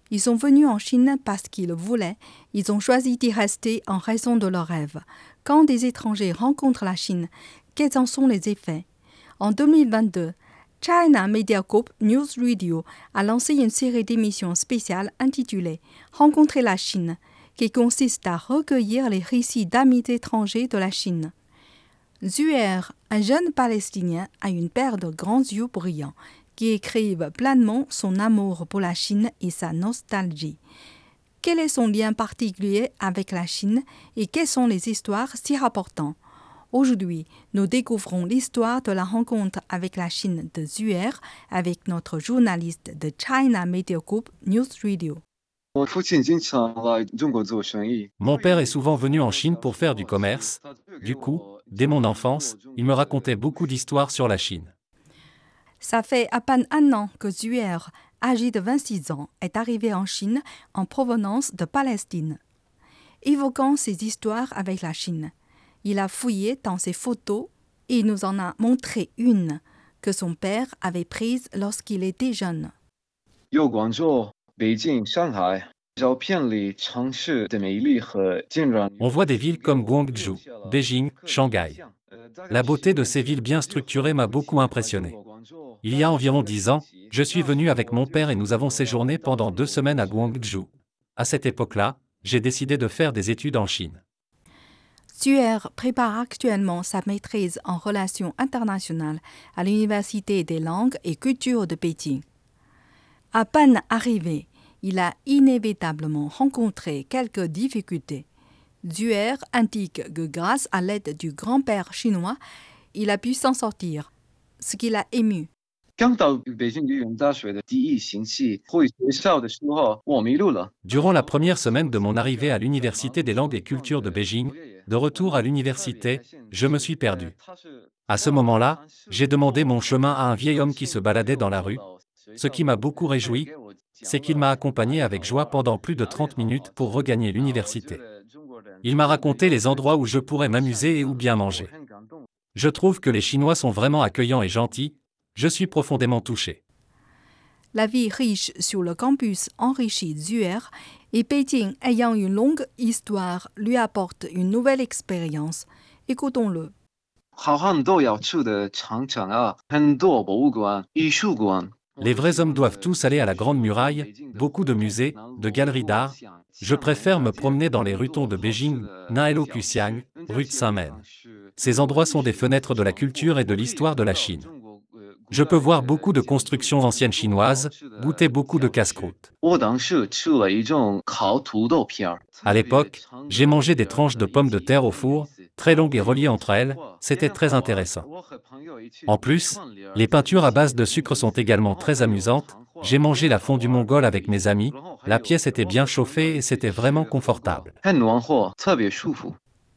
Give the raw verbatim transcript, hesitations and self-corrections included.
Ils sont venus en Chine parce qu'ils le voulaient. Ils ont choisi d'y rester en raison de leurs rêves. Quand des étrangers rencontrent la Chine, quels en sont les effets? En deux mille vingt-deux, China Media Group News Radio a lancé une série d'émissions spéciales intitulée « Rencontrer la Chine » qui consiste à recueillir les récits d'amis étrangers de la Chine. Zuhair, un jeune Palestinien, a une paire de grands yeux brillants qui écrivent pleinement son amour pour la Chine et sa nostalgie. Quel est son lien particulier avec la Chine et quelles sont les histoires si rapportantes? Aujourd'hui, nous découvrons l'histoire de la rencontre avec la Chine de Zuhair avec notre journaliste de China Media Group News Radio. Mon père est souvent venu en Chine pour faire du commerce. Du coup, dès mon enfance, il me racontait beaucoup d'histoires sur la Chine. Ça fait à peine un an que Zuhair, âgé de vingt-six ans, est arrivé en Chine en provenance de Palestine. Évoquant ses histoires avec la Chine, il a fouillé dans ses photos et il nous en a montré une que son père avait prise lorsqu'il était jeune. On voit des villes comme Guangzhou, Beijing, Shanghai. La beauté de ces villes bien structurées m'a beaucoup impressionné. Il y a environ dix ans, je suis venu avec mon père et nous avons séjourné pendant deux semaines à Guangzhou. À cette époque-là, j'ai décidé de faire des études en Chine. Zuhair prépare actuellement sa maîtrise en relations internationales à l'Université des langues et cultures de Pékin. À peine arrivé, il a inévitablement rencontré quelques difficultés. Zuhair indique que grâce à l'aide du grand-père chinois, il a pu s'en sortir, ce qui l'a ému. Durant la première semaine de mon arrivée à l'Université des langues et cultures de Beijing, de retour à l'université, je me suis perdu. À ce moment-là, j'ai demandé mon chemin à un vieil homme qui se baladait dans la rue. Ce qui m'a beaucoup réjoui, c'est qu'il m'a accompagné avec joie pendant plus de trente minutes pour regagner l'université. Il m'a raconté les endroits où je pourrais m'amuser et où bien manger. Je trouve que les Chinois sont vraiment accueillants et gentils. Je suis profondément touché. La vie riche sur le campus enrichit Zuhair et Pékin ayant une longue histoire lui apporte une nouvelle expérience. Écoutons-le. Les vrais hommes doivent tous aller à la Grande Muraille, beaucoup de musées, de galeries d'art. Je préfère me promener dans les rutons de Beijing, Nahelokuxiang, rue de Saint-Mène. Ces endroits sont des fenêtres de la culture et de l'histoire de la Chine. Je peux voir beaucoup de constructions anciennes chinoises, goûter beaucoup de casse-croûte. À l'époque, j'ai mangé des tranches de pommes de terre au four, très longues et reliées entre elles, c'était très intéressant. En plus, les peintures à base de sucre sont également très amusantes. J'ai mangé la fondue mongole avec mes amis, la pièce était bien chauffée et c'était vraiment confortable.